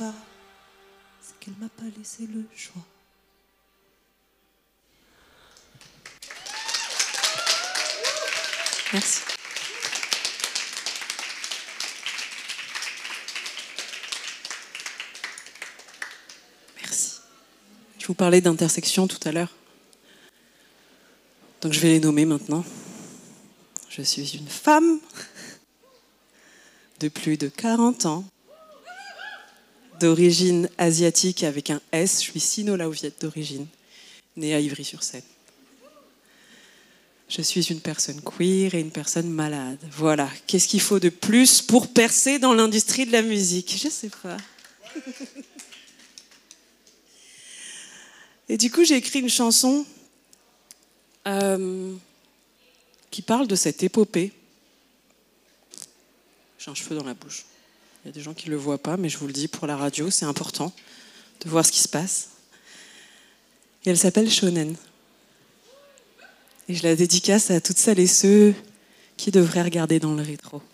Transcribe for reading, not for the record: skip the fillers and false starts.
pas, c'est qu'elle m'a pas laissé le choix. Merci. Merci. Je vous parlais d'intersection tout à l'heure. Donc je vais les nommer maintenant. Je suis une femme de plus de 40 ans, d'origine asiatique avec un S. Je suis sino-laoviette d'origine, née à Ivry-sur-Seine. Je suis une personne queer et une personne malade. Voilà. Qu'est-ce qu'il faut de plus pour percer dans l'industrie de la musique? Je sais pas. Et du coup, j'ai écrit une chanson qui parle de cette épopée. J'ai un cheveu dans la bouche. Il y a des gens qui ne le voient pas, mais je vous le dis, pour la radio, c'est important de voir ce qui se passe. Et elle s'appelle Shonen. Et je la dédicace à toutes celles et ceux qui devraient regarder dans le rétro.